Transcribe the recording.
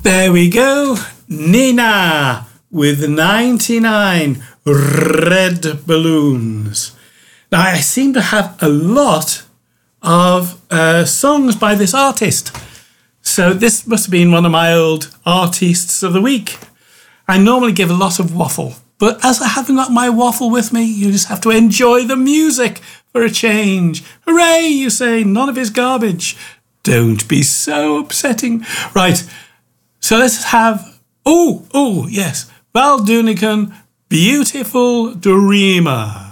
There we go. Nina with 99 red balloons. Now, I seem to have a lot of songs by this artist. So this must have been one of my old artists of the week. I normally give a lot of waffle, but as I haven't got my waffle with me, you just have to enjoy the music for a change. Hooray, you say, none of his garbage. Don't be so upsetting. Right, so let's have, yes, Val Doonican, Beautiful Dreamer.